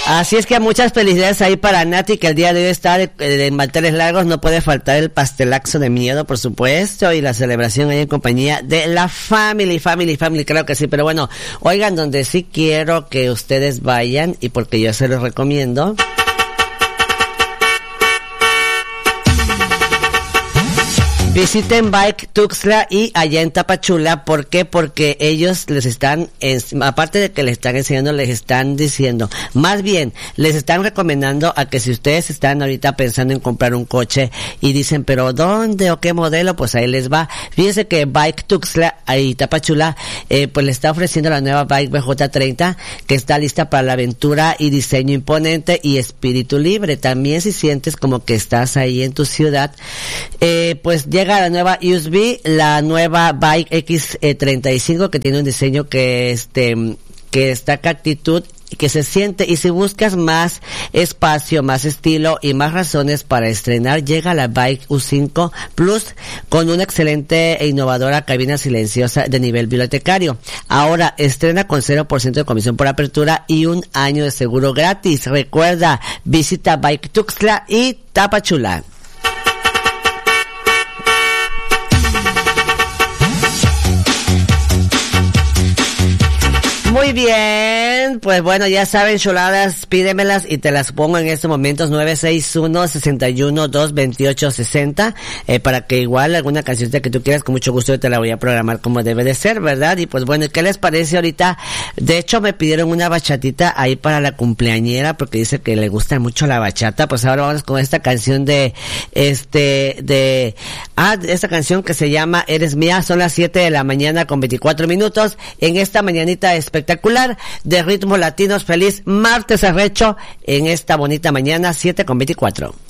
Así es que muchas felicidades ahí para Nati, que el día de hoy está de manteles largos. No puede faltar el pastelazo de miedo, por supuesto, y la celebración ahí en compañía de la family, claro que sí. Pero bueno, oigan, donde sí quiero que ustedes vayan, y porque yo se los recomiendo. Visiten Bike Tuxtla y allá en Tapachula. ¿Por qué? Porque ellos les están, aparte de que les están enseñando, les están diciendo, más bien, les están recomendando a que si ustedes están ahorita pensando en comprar un coche y dicen, pero ¿dónde o qué modelo? Pues ahí les va. Fíjense que Bike Tuxtla y Tapachula, pues le está ofreciendo la nueva Bike BJ30, que está lista para la aventura y diseño imponente y espíritu libre. También si sientes como que estás ahí en tu ciudad, pues llega la nueva USB, la nueva Bike X35, que tiene un diseño que destaca actitud y que se siente. Y si buscas más espacio, más estilo y más razones para estrenar, llega la Bike U5 Plus con una excelente e innovadora cabina silenciosa de nivel bibliotecario. Ahora estrena con 0% de comisión por apertura y 1 año de seguro gratis. Recuerda, visita Bike Tuxtla y Tapachula. Muy bien, pues bueno, ya saben, chuladas, pídemelas y te las pongo en estos momentos, 961-612-2860, para que igual alguna cancioncita que tú quieras, con mucho gusto yo te la voy a programar como debe de ser, ¿verdad? Y pues bueno, ¿qué les parece ahorita? De hecho, me pidieron una bachatita ahí para la cumpleañera, porque dice que le gusta mucho la bachata. Pues ahora vamos con esta canción esta canción que se llama Eres Mía. Son las 7 de la mañana con 24 minutos, en esta mañanita espectacular de ritmos latinos. Feliz martes arrecho en esta bonita mañana, 7 con 24.